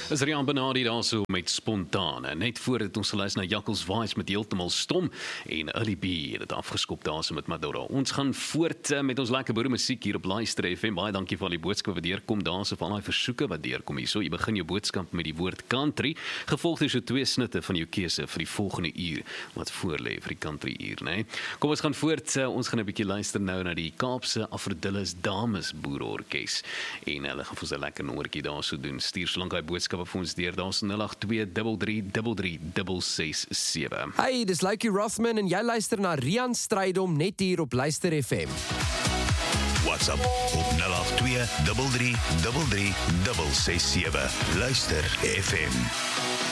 Is Rian Benadi daar so met Spontane. Net voordat ons geluister na Jakkels Wise met Heeltemal Stom en Early B het dit afgeskop daar so met Madonna. Ons gaan voort met ons lekker boere musiek hier op Luister FM. Baie dankie vir al die boodskappe wat deurkom daar so van al die versoeke wat deurkom hier. So jy begin jou boodskap met die woord country, gevolg deur so 2 snitte van jou keuse vir die volgende uur wat voorlê vir die country uur, né? Kom ons gaan voort. Ons gaan 'n bietjie luister nou na die Kaapse Afrodilles Dames Boerorkes en hulle gaan vir ons 'n lekker nommertjie daar so doen. Stuur solank hy boodskappe vir ons deur. Daar's 08233333667. Hey, dis Lucky Rothman en jy luister na Rian Strydom net hier op Luister FM. WhatsApp op 08233333667. Luister FM.